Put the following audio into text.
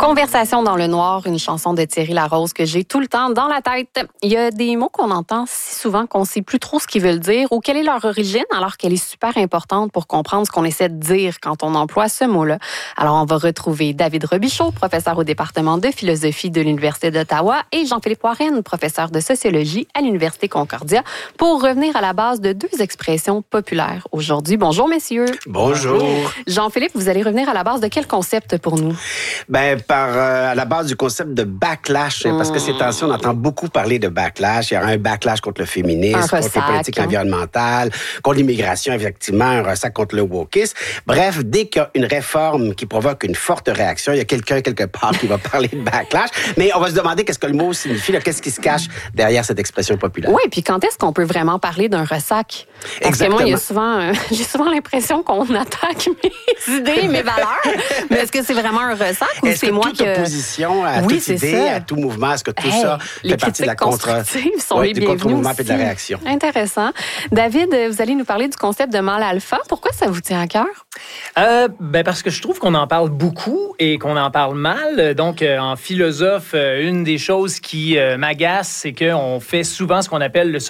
Conversation dans le noir, une chanson de Thierry Larose que j'ai tout le temps dans la tête. Il y a des mots qu'on entend si souvent qu'on ne sait plus trop ce qu'ils veulent dire ou quelle est leur origine, alors qu'elle est super importante pour comprendre ce qu'on essaie de dire quand on emploie ce mot-là. Alors, on va retrouver David Robichaud, professeur au département de philosophie de l'Université d'Ottawa, et Jean-Philippe Warren, professeur de sociologie à l'Université Concordia, pour revenir à la base de deux expressions populaires aujourd'hui. Bonjour, messieurs. Bonjour. Jean-Philippe, vous allez revenir à la base de quel concept pour nous? À la base du concept de backlash, parce que ces temps-ci, on entend beaucoup parler de backlash. Il y a un backlash contre le féminisme, contre les politiques environnementales, contre l'immigration, effectivement, un ressac contre le wokisme. Bref, dès qu'il y a une réforme qui provoque une forte réaction, il y a quelqu'un quelque part qui va parler de backlash. Mais on va se demander qu'est-ce que le mot signifie, là, qu'est-ce qui se cache derrière cette expression populaire. Oui, puis quand est-ce qu'on peut vraiment parler d'un ressac? Parce Exactement. que moi, j'ai souvent l'impression qu'on attaque mes idées, mes valeurs. Mais est-ce que c'est vraiment un ressac ou est-ce c'est que moi toute opposition à toute idée, à tout mouvement, est-ce que tout ça fait partie de la contre-mouvement et de la réaction? Intéressant. David, vous allez nous parler du concept de mâle alpha. Pourquoi ça vous tient à cœur? Parce que je trouve qu'on en parle beaucoup et qu'on en parle mal. Donc, en philosophe, une des choses qui m'agace, c'est qu'on fait souvent ce qu'on appelle le